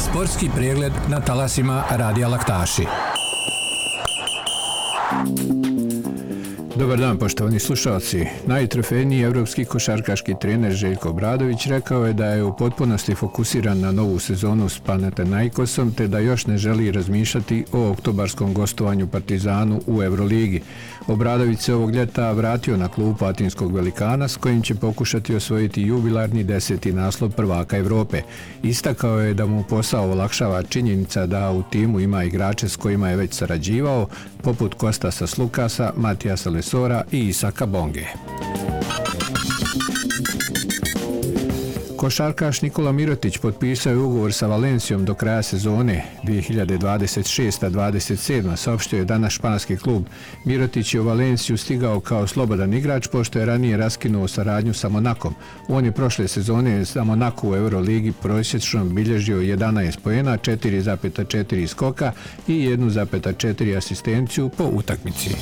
Sportski pregled na talasima Radija Laktaši. Dobar dan, poštovani slušalci. Najtrofejniji evropski košarkaški trener Željko Obradović rekao je da je u potpunosti fokusiran na novu sezonu s Panathinaikosom, te da još ne želi razmišljati o oktobarskom gostovanju Partizanu u Euroligi. Obradović se ovog ljeta vratio na klupu atinskog velikana s kojim će pokušati osvojiti jubilarni 10. naslov prvaka Evrope. Istakao je da mu posao olakšava činjenica da u timu ima igrače s kojima je već sarađivao, poput Kostasa Slukasa, Matijasa Lesora i Isaka Bonge. Košarkaš Nikola Mirotić potpisao je ugovor sa Valencijom do kraja sezone 2026-27, saopštio je danas španski klub. Mirotić je u Valenciju stigao kao slobodan igrač, pošto je ranije raskinuo saradnju sa Monakom. On je prošle sezone za Monaku u Euroligi prosječno bilježio 11 poena, 4,4 skoka i 1,4 asistenciju po utakmici.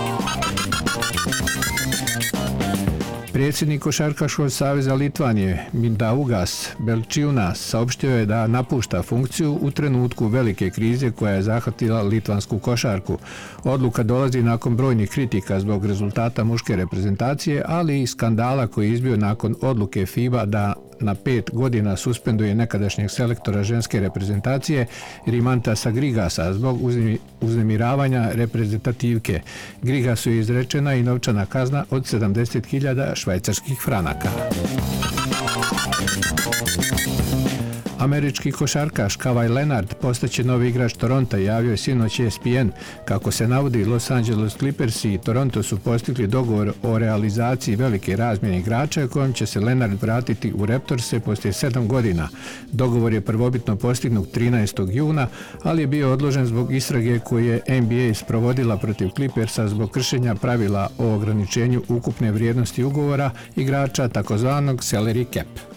Predsjednik Košarkaškog saveza Litvanije Mindaugas Balčiūnas saopštio je da napušta funkciju u trenutku velike krize koja je zahvatila litvansku košarku. Odluka dolazi nakon brojnih kritika zbog rezultata muške reprezentacije, ali i skandala koji je izbio nakon odluke FIBA da na 5 godina suspenduje nekadašnjeg selektora ženske reprezentacije Rimantasa Grigasa zbog uznemiravanja reprezentativke. Grigasu je izrečena i novčana kazna od 70.000 švajcarskih franaka. Američki košarkaš Kawhi Leonard postaće novi igrač Toronta, javio je sinoć ESPN. Kako se navodi, Los Angeles Clippersi i Toronto su postigli dogovor o realizaciji velike razmjene igrača kojom će se Leonard vratiti u Raptorse poslije 7 godina. Dogovor je prvobitno postignut 13. juna, ali je bio odložen zbog istrage koju je NBA sprovodila protiv Clippersa zbog kršenja pravila o ograničenju ukupne vrijednosti ugovora igrača, takozvanog salary cap.